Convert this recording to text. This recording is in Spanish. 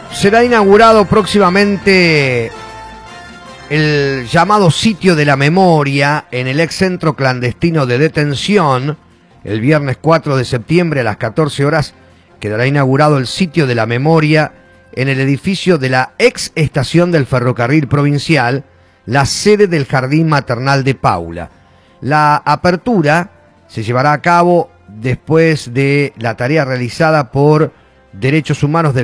Será inaugurado próximamente el llamado Sitio de la Memoria en el ex centro clandestino de detención. El viernes 4 de septiembre a las 14 horas quedará inaugurado el Sitio de la Memoria en el edificio de la ex estación del ferrocarril provincial, la sede del Jardín Maternal de Paula. La apertura se llevará a cabo después de la tarea realizada por Derechos Humanos del